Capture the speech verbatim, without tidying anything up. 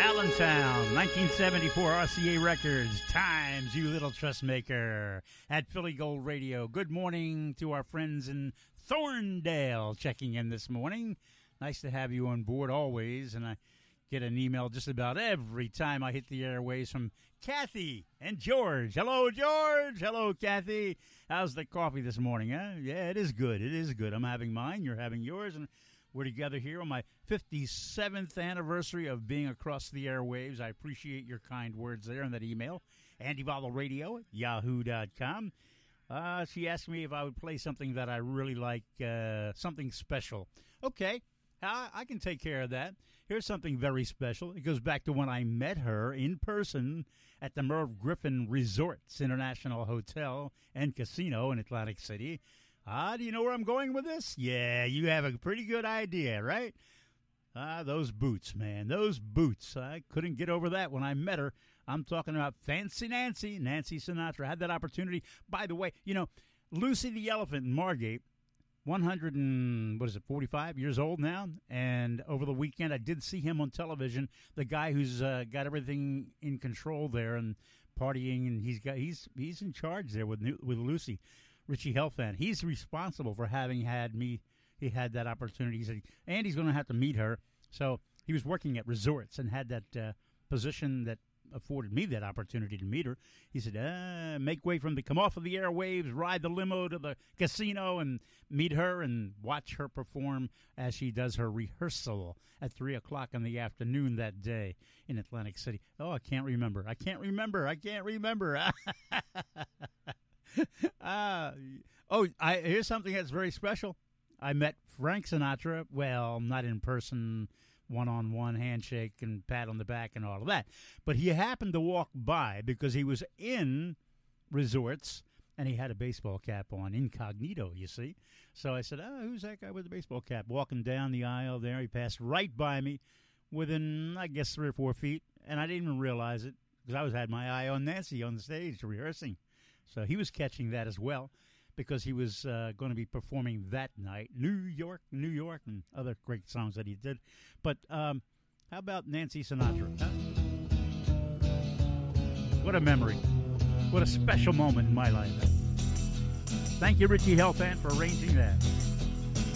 Allentown, nineteen seventy-four R C A Records, Times, You Little Trust Maker, at Philly Gold Radio. Good morning to our friends in Thorndale checking in this morning. Nice to have you on board always, and I get an email just about every time I hit the airways from Kathy and George. Hello, George. Hello, Kathy. How's the coffee this morning, huh? Yeah, it is good. It is good. I'm having mine. You're having yours, and we're together here on my fifty-seventh anniversary of being across the airwaves. I appreciate your kind words there in that email. Andy Bottle Radio at yahoo dot com. Uh, she asked me if I would play something that I really like, uh, something special. Okay, I, I can take care of that. Here's something very special. It goes back to when I met her in person at the Merv Griffin Resorts International Hotel and Casino in Atlantic City. Ah, do you know where I'm going with this? Yeah, you have a pretty good idea, right? Ah, those boots, man, those boots. I couldn't get over that when I met her. I'm talking about Fancy Nancy, Nancy Sinatra. I had that opportunity. By the way, you know, Lucy the Elephant in Margate, one hundred and, what is it, forty-five years old now? And over the weekend, I did see him on television, the guy who's uh, got everything in control there and partying, and he's got he's he's in charge there with with Lucy. Richie Helfand, he's responsible for having had me, he had that opportunity. He said, Andy's going to have to meet her. So he was working at resorts and had that uh, position that afforded me that opportunity to meet her. He said, uh, make way for him to come off of the airwaves, ride the limo to the casino and meet her and watch her perform as she does her rehearsal at three o'clock in the afternoon that day in Atlantic City. Oh, I can't remember. I can't remember. I can't remember. uh, oh, I, here's something that's very special. I met Frank Sinatra, well, not in person, one-on-one handshake and pat on the back and all of that. But he happened to walk by because he was in resorts, and he had a baseball cap on, incognito, you see. So I said, oh, who's that guy with the baseball cap? Walking down the aisle there, he passed right by me within, I guess, three or four feet, and I didn't even realize it because I was had my eye on Nancy on the stage rehearsing. So he was catching that as well because he was uh, going to be performing that night. New York, New York, and other great songs that he did. But um, how about Nancy Sinatra? Huh? What a memory. What a special moment in my life. Thank you, Richie Helfand, for arranging that.